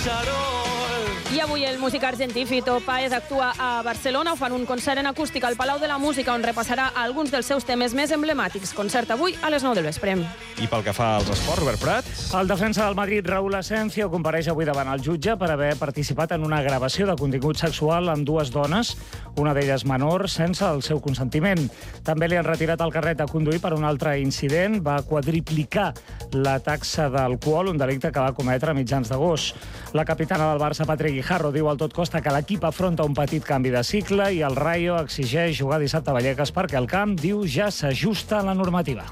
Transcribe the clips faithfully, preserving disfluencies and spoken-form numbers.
I avui el músic argentí Fito Páez actua a Barcelona. Ho fan un concert en acústic al Palau de la Música, on repassarà alguns dels seus temes més emblemàtics. Concert avui a les nou del vespre. I pel que fa als esports, Robert Prat? El defensa del Madrid, Raúl Asensio, compareix avui davant el jutge per haver participat en una gravació de contingut sexual amb dues dones, una d'elles menor, sense el seu consentiment. També li han retirat el carnet de conduir per un altre incident. Va quadriplicar la taxa d'alcohol, un delicte que va cometre a mitjans d'agost. La capitana del Barça, Patrick Guijarro, diu al tot costa que l'equip afronta un petit canvi de cicle i el Rayo exigeix jugar dissabte a Vallecas perquè el camp, diu, ja s'ajusta a la normativa.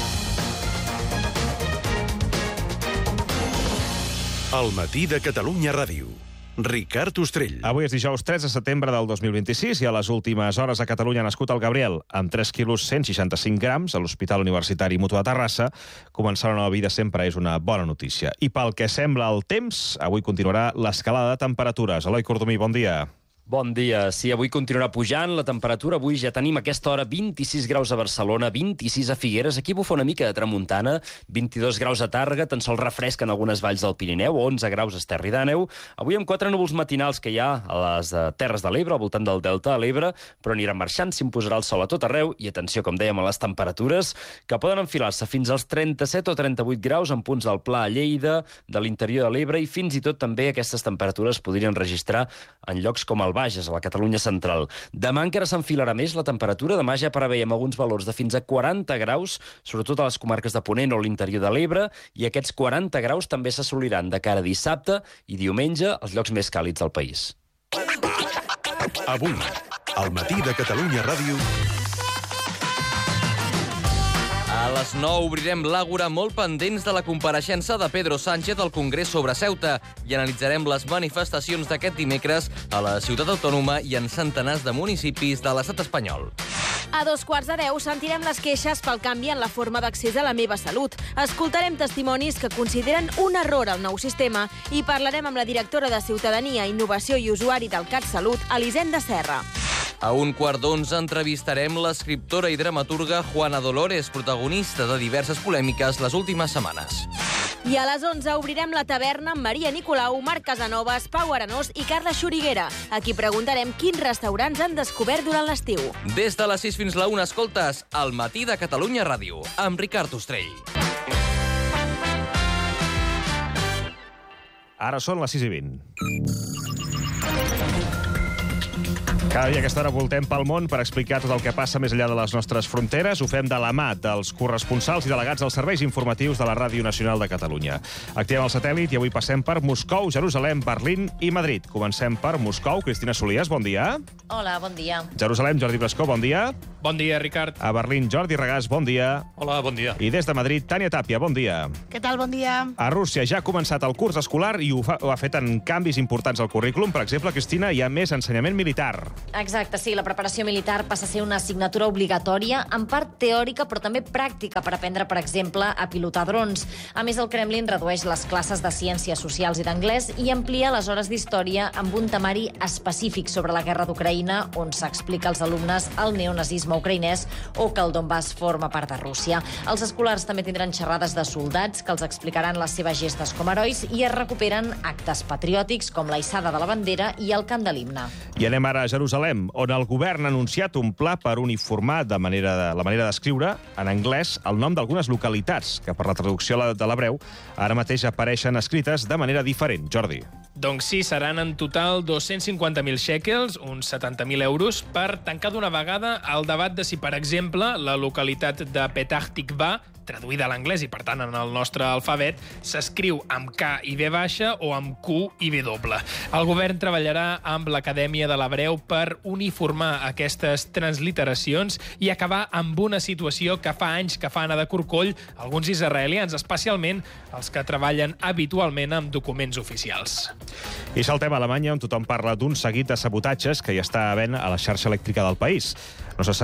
El matí de Catalunya Ràdio. Ricard Ostrell. Avui és dijous tres de setembre del dos mil vint-i-sis i a les últimes hores a Catalunya ha nascut el Gabriel, amb tres quilos cent seixanta-cinc grams, a l'Hospital Universitari Mutu de Terrassa. Començar una nova vida sempre és una bona notícia. I pel que sembla el temps, avui continuarà l'escalada de temperatures. Eloi Cordomí, bon dia. Bon dia. Sí, avui continuarà pujant la temperatura. Avui ja tenim a aquesta hora vint-i-sis graus a Barcelona, vint-i-sis a Figueres, aquí bufa una mica de tramuntana, vint-i-dos graus a Tàrrega, tan sols refresca en algunes valls del Pirineu, onze graus a Esterri d'Àneu. Avui amb quatre núvols matinals que hi ha a les Terres de l'Ebre, al voltant del Delta de l'Ebre, però aniran marxant, s'imposarà el sol a tot arreu i atenció, com dèiem, a les temperatures que poden enfilar-se fins als trenta-set o trenta-vuit graus en punts del Pla a Lleida, de l'interior de l'Ebre, i fins i tot també aquestes temperatures podrien registrar en llocs com el Bages, a la Catalunya central. Demà encara s'enfilarà més la temperatura. Demà ja preveiem alguns valors de fins a quaranta graus, sobretot a les comarques de Ponent o l'interior de l'Ebre, i aquests quaranta graus també s'assoliran de cara a dissabte i diumenge als llocs més càlids del país. Avui, al matí de Catalunya Ràdio. A les nou obrirem l'Àgora, molt pendents de la compareixença de Pedro Sánchez al Congrés sobre Ceuta, i analitzarem les manifestacions d'aquest dimecres a la ciutat autònoma i en centenars de municipis de l'estat espanyol. A dos quarts de deu sentirem les queixes pel canvi en la forma d'accés a la Meva Salut. Escoltarem testimonis que consideren un error el nou sistema i parlarem amb la directora de Ciutadania, Innovació i Usuari del CatSalut, Elisenda Serra. A un quart d'onze entrevistarem l'escriptora i dramaturga Juana Dolores, protagonista de diverses polèmiques les últimes setmanes. I a les onze obrirem la taverna amb Maria Nicolau, Marc Casanovas, Pau Arenós i Carla Xuriguera. Aquí preguntarem quins restaurants han descobert durant l'estiu. Des de les sis fins la una escoltes El matí de Catalunya Ràdio, amb Ricard Ostrell. Ara són les sis i vint. Cada dia a aquesta hora voltem pel món per explicar tot el que passa més enllà de les nostres fronteres. Ho fem de la mà dels corresponsals i delegats dels serveis informatius de la Ràdio Nacional de Catalunya. Activem el satèl·lit i avui passem per Moscou, Jerusalem, Berlín i Madrid. Comencem per Moscou. Cristina Solias, bon dia. Hola, bon dia. Jerusalem, Jordi Blascó, bon dia. Bon dia, Ricard. A Berlín, Jordi Regàs, bon dia. Hola, bon dia. I des de Madrid, Tània Tàpia, bon dia. Què tal, bon dia? A Rússia ja ha començat el curs escolar i ho, fa, ho ha fet en canvis importants al currículum. Per exemple, Cristina, hi ha més ensenyament militar. Exacte, sí. La preparació militar passa a ser una assignatura obligatòria, en part teòrica, però també pràctica, per aprendre, per exemple, a pilotar drons. A més, el Kremlin redueix les classes de ciències socials i d'anglès i amplia les hores d'història amb un temari específic sobre la guerra d'Ucraïna, on s'explica als alumnes el neonazisme ucraïnès o que el Donbass forma part de Rússia. Els escolars també tindran xerrades de soldats que els explicaran les seves gestes com a herois i es recuperen actes patriòtics com la hissada de la bandera i el cant de l'himne. I anem ara a Jerusalem, on el govern ha anunciat un pla per uniformar de manera de, la manera d'escriure en anglès el nom d'algunes localitats que per la traducció de l'hebreu ara mateix apareixen escrites de manera diferent. Jordi. Doncs sí, seran en total dos-cents cinquanta mil shekels, uns setanta mil euros, per tancar d'una vegada el debat de si, per exemple, la localitat de Petah Tikva, traduïda a l'anglès i, per tant, en el nostre alfabet, s'escriu amb K i V baixa o amb Q i W. El govern treballarà amb l'Acadèmia de l'Hebreu per uniformar aquestes transliteracions i acabar amb una situació que fa anys que fa anar de corcoll alguns israelians, especialment els que treballen habitualment amb documents oficials. I saltem a Alemanya, on tothom parla d'un seguit de sabotatges que hi està havent a la xarxa elèctrica del país. No se sap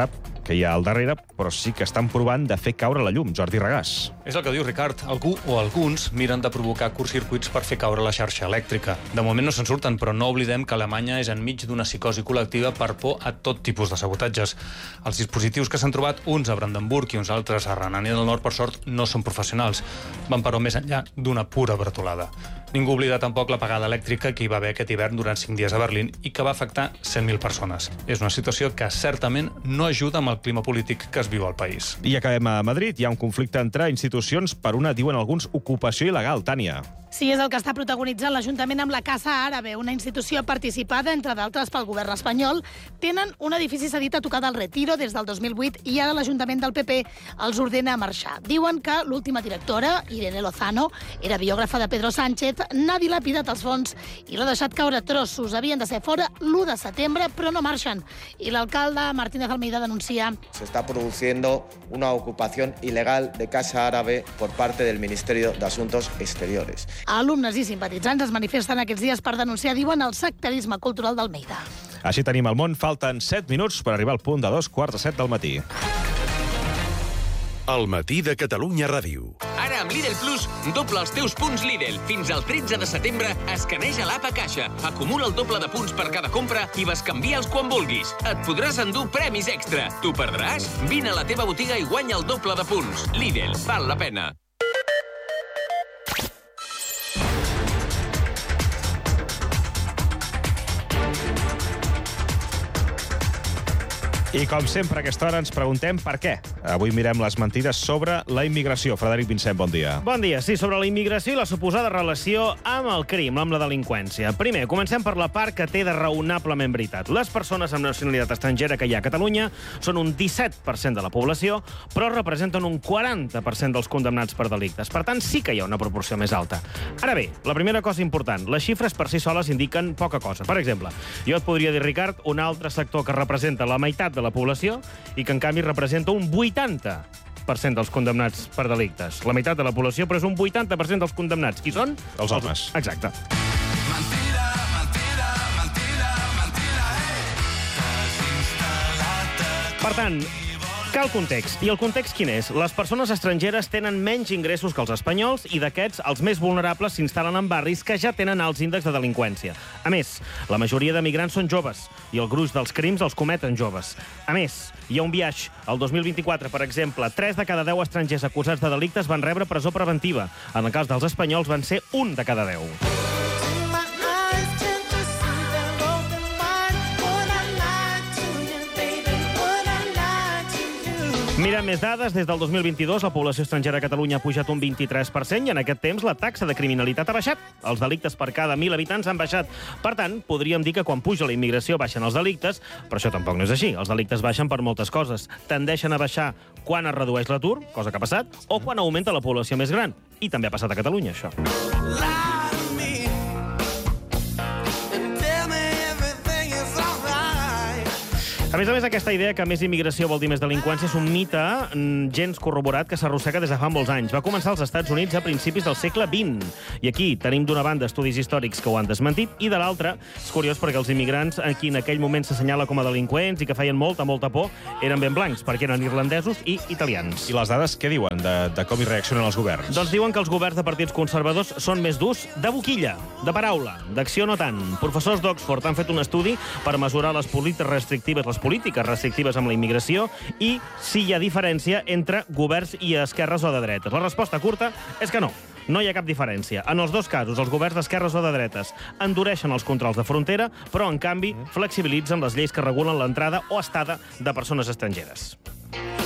que hi ha al darrere, però sí que estan provant de fer caure la llum. Jordi Regàs. És el que diu Ricard. Algú o alguns miren de provocar curtcircuits per fer caure la xarxa elèctrica. De moment no se'n surten, però no oblidem que Alemanya és enmig d'una psicosi col·lectiva per por a tot tipus de sabotatges. Els dispositius que s'han trobat, uns a Brandenburg i uns altres a Renània del Nord, per sort, no són professionals. Van, però, més enllà d'una pura bretolada. Ningú oblida tampoc l'apagada elèctrica que hi va haver aquest hivern durant cinc dies a Berlín i que va afectar cent mil persones. És una situació que certament no ajuda amb el clima polític que es viu al país. I acabem a Madrid. Hi ha un conflicte entre institucions per una, diuen alguns, ocupació il·legal. Tània. Sí, és el que està protagonitzant l'Ajuntament amb la Casa Àrabe, una institució participada, entre d'altres, pel govern espanyol. Tenen un edifici cedit a tocar del Retiro des del dos mil vuit i ara l'Ajuntament del P P els ordena marxar. Diuen que l'última directora, Irene Lozano, era biògrafa de Pedro Sánchez, n'ha dilapidat els fons i l'ha deixat caure a trossos. Havien de ser fora l'u de setembre, però no marxen. I l'alcalde Martínez Almeida denuncia... Se está produciendo una ocupación ilegal de Casa Árabe por parte del Ministerio de Asuntos Exteriores. Alumnes i simpatitzants es manifesten aquests dies per denunciar, diuen, el sectarisme cultural d'Almeida. Així tenim el món. Falten set minuts per arribar al punt de dos quarts de set del matí. El matí de Catalunya Ràdio. Ara amb Lidl Plus, doble els teus punts Lidl. Fins al tretze de setembre, escaneja l'app a caixa. Acumula el doble de punts per cada compra i bescanvia'ls quan vulguis. Et podràs endur premis extra. T'ho perdràs? Vine a la teva botiga i guanya el doble de punts. Lidl, val la pena. I com sempre a aquesta hora ens preguntem per què. Avui mirem les mentides sobre la immigració. Frederic Vincent, bon dia. Bon dia. Sí, sobre la immigració i la suposada relació amb el crim, amb la delinqüència. Primer, comencem per la part que té de raonablement veritat. Les persones amb nacionalitat estrangera que hi ha a Catalunya són un disset per cent de la població, però representen un quaranta per cent dels condemnats per delictes. Per tant, sí que hi ha una proporció més alta. Ara bé, la primera cosa important, les xifres per si soles indiquen poca cosa. Per exemple, jo et podria dir, Ricard, un altre sector que representa la meitat de la població i que, en canvi, representa un vuitanta per cent dels condemnats per delictes. La meitat de la població, però és un vuitanta per cent dels condemnats. Qui són? Els homes. Exacte. Mentira, mentira, mentira, mentira, eh? Per tant, cal context. I el context quin és? Les persones estrangeres tenen menys ingressos que els espanyols i d'aquests, els més vulnerables s'instal·len en barris que ja tenen alts índexs de delinqüència. A més, la majoria de migrants són joves i el gruix dels crims els cometen joves. A més, hi ha un biaix. El dos mil vint-i-quatre, per exemple, tres de cada deu estrangers acusats de delictes van rebre presó preventiva. En el cas dels espanyols van ser un de cada deu. Mira més dades. Des del dos mil vint-i-dos, la població estrangera a Catalunya ha pujat un vint-i-tres per cent i en aquest temps la taxa de criminalitat ha baixat. Els delictes per cada mil habitants han baixat. Per tant, podríem dir que quan puja la immigració baixen els delictes, però això tampoc no és així. Els delictes baixen per moltes coses. Tendeixen a baixar quan es redueix l'atur, cosa que ha passat, o quan augmenta la població més gran. I també ha passat a Catalunya, això. A més a més, aquesta idea que més immigració vol dir més delinqüència és un mite gens corroborat que s'arrossega des de fa molts anys. Va començar als Estats Units a principis del segle vint. I aquí tenim d'una banda estudis històrics que ho han desmentit i de l'altra, és curiós perquè els immigrants a qui en aquell moment s'assenyala com a delinqüents i que feien molta, molta por, eren ben blancs, perquè eren irlandesos i italians. I les dades què diuen de, de com hi reaccionen els governs? Doncs diuen que els governs de partits conservadors són més durs de boquilla, de paraula, d'acció no tant. Professors d'Oxford han fet un estudi per mesurar les polítiques restrictives, les polítiques restrictives amb la immigració i si hi ha diferència entre governs i esquerres o de dretes. La resposta curta és que no. No hi ha cap diferència. En els dos casos, els governs d'esquerres o de dretes endureixen els controls de frontera, però, en canvi, flexibilitzen les lleis que regulen l'entrada o estada de persones estrangeres.